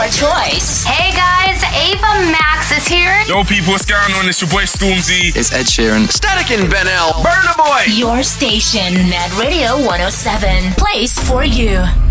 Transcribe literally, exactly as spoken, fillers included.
your choice. Hey guys, Ava Max is here. Yo people, what's going on? It's your boy Stormzy. It's Ed Sheeran. Static and Ben L. Burna Boy. Your station, Mad Radio one oh seven. Place for you.